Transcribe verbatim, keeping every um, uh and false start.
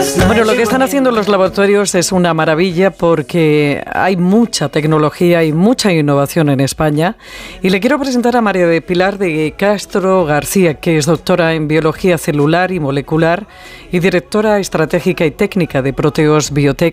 Bueno, lo que están haciendo los laboratorios es una maravilla porque hay mucha tecnología y mucha innovación en España. Y le quiero presentar a María de Pilar de Castro García, que es doctora en Biología Celular y Molecular y directora estratégica y técnica de Proteos Biotech.